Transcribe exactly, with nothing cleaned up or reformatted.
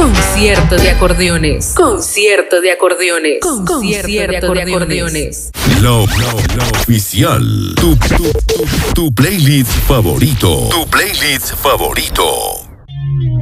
Concierto de acordeones. Concierto de acordeones. Concierto de acordeones. Lo, lo, lo oficial. Tu, tu, tu, tu playlist favorito. Tu playlist favorito.